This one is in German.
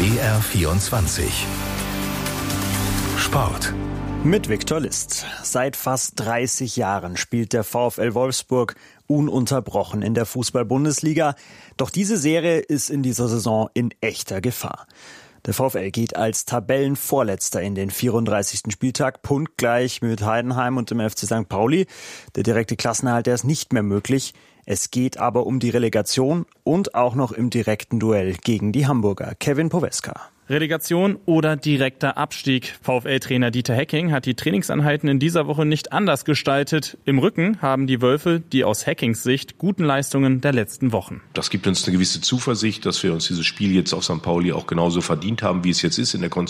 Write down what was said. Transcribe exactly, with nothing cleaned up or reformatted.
B R vierundzwanzig Sport. Mit Viktor List. Seit fast dreißig Jahren spielt der VfL Wolfsburg ununterbrochen in der Fußball-Bundesliga. Doch diese Serie ist in dieser Saison in echter Gefahr. Der VfL geht als Tabellenvorletzter in den vierunddreißigsten Spieltag, punktgleich mit Heidenheim und dem F C Sankt Pauli. Der direkte Klassenerhalt, der ist nicht mehr möglich. Es geht aber um die Relegation und auch noch im direkten Duell gegen die Hamburger. Kevin Poweska. Relegation oder direkter Abstieg. VfL-Trainer Dieter Hecking hat die Trainingseinheiten in dieser Woche nicht anders gestaltet. Im Rücken haben die Wölfe die aus Heckings Sicht guten Leistungen der letzten Wochen. Das gibt uns eine gewisse Zuversicht, dass wir uns dieses Spiel jetzt auf Sankt Pauli auch genauso verdient haben, wie es jetzt ist in der Konstellation.